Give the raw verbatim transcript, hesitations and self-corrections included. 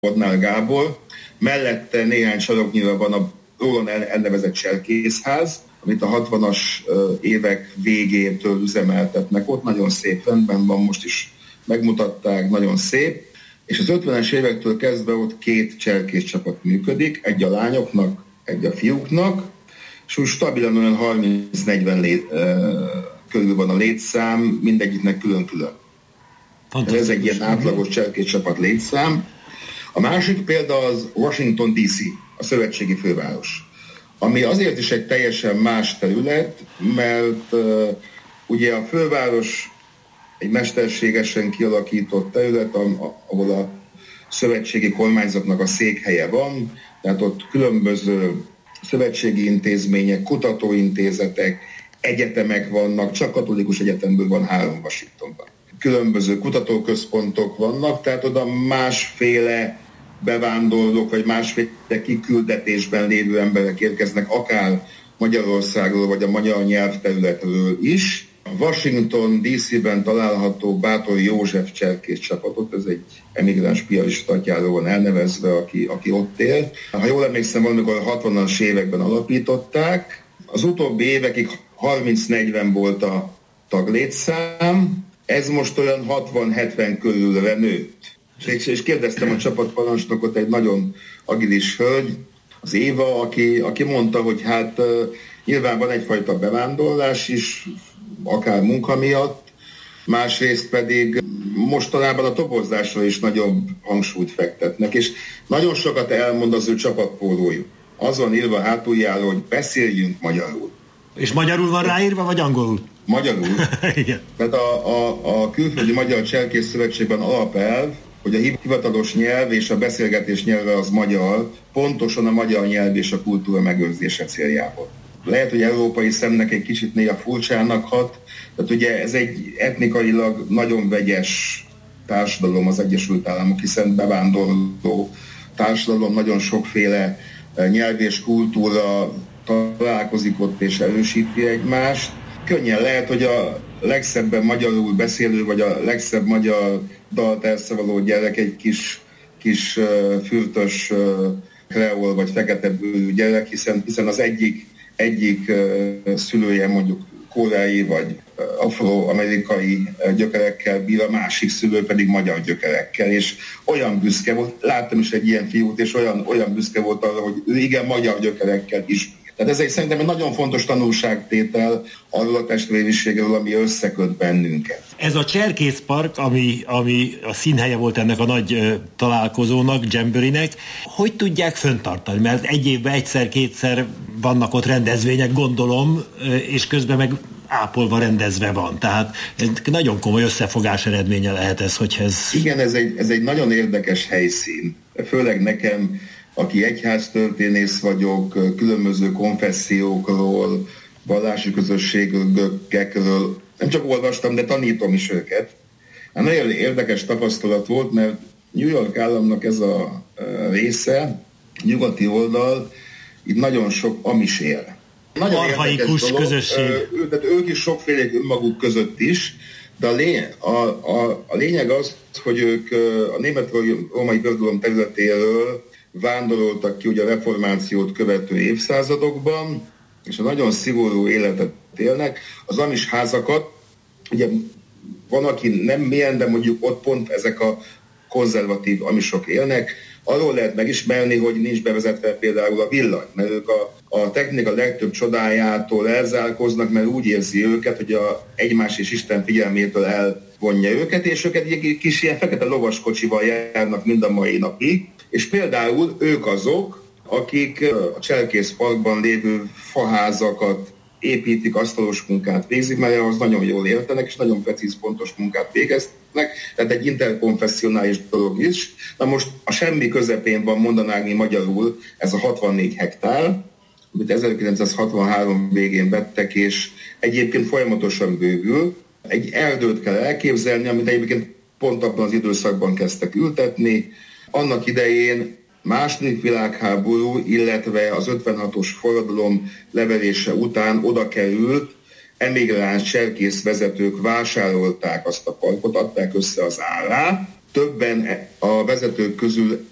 Bodnár Gábor. Mellette néhány saroknyira van a róla elnevezett Cserkészház, amit a hatvanas évek végétől üzemeltetnek. Ott nagyon szép rendben van, most is megmutatták, nagyon szép. És az ötvenes évektől kezdve ott két cserkész csapat működik, egy a lányoknak, egy a fiúknak, és úgy stabilan olyan harminc-negyven lé, körül van a létszám, mindegyiknek külön-külön. Ez egy ilyen átlagos cserkész csapat létszám. A másik példa az Washington dé cé, a szövetségi főváros, ami azért is egy teljesen más terület, mert uh, ugye a főváros egy mesterségesen kialakított terület, ahol a szövetségi kormányzatnak a székhelye van, tehát ott különböző szövetségi intézmények, kutatóintézetek, egyetemek vannak, csak katolikus egyetemből van három Washingtonban. Különböző kutatóközpontok vannak, tehát oda másféle bevándorlók, vagy másféle kiküldetésben lévő emberek érkeznek, akár Magyarországról, vagy a magyar nyelvterületről is. A Washington dé cében található Bátor József cserkész csapatot, ez egy emigráns piarista atyáról van elnevezve, aki, aki ott él. Ha jól emlékszem, valamikor a hatvanas években alapították. Az utóbbi évekig harminc-negyven volt a taglétszám, ez most olyan hatvan-hetven körülre nőtt. És, és kérdeztem a csapatparancsnokot, egy nagyon agilis hölgy, az Éva, aki, aki mondta, hogy hát uh, nyilván van egyfajta bevándorlás is, akár munka miatt, másrészt pedig mostanában a toborzásra is nagyobb hangsúlyt fektetnek, és nagyon sokat elmond az ő csapatpólójuk. Az van írva a hátuljáról, hogy beszéljünk magyarul. És magyarul van ráírva, vagy angolul? Magyarul. Igen. Tehát a, a, a Külföldi Magyar Cserkész Szövetségben alapelv, hogy a hivatalos nyelv és a beszélgetés nyelve az magyar, pontosan a magyar nyelv és a kultúra megőrzése céljából. Lehet, hogy európai szemnek egy kicsit néha furcsának hat, tehát ugye ez egy etnikailag nagyon vegyes társadalom az Egyesült Államok, hiszen bevándorló társadalom, nagyon sokféle nyelv és kultúra találkozik ott és erősíti egymást. Könnyen lehet, hogy a legszebben magyarul beszélő, vagy a legszebb magyar dalt elszavaló gyerek egy kis, kis uh, fürtös uh, kreol vagy feketebőrű gyerek, hiszen, hiszen az egyik, egyik uh, szülője mondjuk koreai vagy uh, afroamerikai uh, gyökerekkel bír, a másik szülő pedig magyar gyökerekkel, és olyan büszke volt, láttam is egy ilyen fiút, és olyan, olyan büszke volt arra, hogy ő igen magyar gyökerekkel is. Tehát ez egy szerintem egy nagyon fontos tanulságtétel arról a testvériségről, ami összeköt bennünket. Ez a Cserkészpark, ami, ami a színhelye volt ennek a nagy uh, találkozónak, Jamboree-nek, hogy tudják fenntartani? Mert egy évben egyszer-kétszer vannak ott rendezvények, gondolom, uh, és közben meg ápolva rendezve van. Tehát ez nagyon komoly összefogás eredménye lehet ez, hogy ez... Igen, ez egy, ez egy nagyon érdekes helyszín. Főleg nekem, aki egyháztörténész vagyok, különböző konfessziókról, vallási közösségekről, nem csak olvastam, de tanítom is őket. Hát nagyon érdekes tapasztalat volt, mert New York államnak ez a része, nyugati oldal, itt nagyon sok amis él. Nagyon archaikus közösség. Tehát ők is sokfélék önmaguk között is, de a lényeg, a, a, a lényeg az, hogy ők a német-római birodalom területéről vándoroltak ki ugye a reformációt követő évszázadokban, és a nagyon szigorú életet élnek. Az amis házakat, ugye van, aki nem mélyen, de mondjuk ott pont ezek a konzervatív amisok élnek, arról lehet megismerni, hogy nincs bevezetve például a villany, mert ők a, a technika legtöbb csodájától elzárkoznak, mert úgy érzi őket, hogy a egymás és Isten figyelmétől elvonja őket, és őket egy kis ilyen fekete lovaskocsival járnak mind a mai napig, és például ők azok, akik a Cserkészparkban lévő faházakat építik, asztalos munkát végzik, mert ahhoz nagyon jól értenek, és nagyon precíz, pontos munkát végeznek, tehát egy interkonfessionális dolog is. Na most a semmi közepén van, mondanánk mi magyarul, ez a hatvannégy hektár, amit ezerkilencszázhatvanhárom végén vettek, és egyébként folyamatosan bővül. Egy erdőt kell elképzelni, amit egyébként pont abban az időszakban kezdtek ültetni. Annak idején második világháború, illetve az ötvenhatos forradalom leverése után oda került, emigráns cserkész vezetők vásárolták azt a parkot, adták össze az árát. Többen a vezetők közül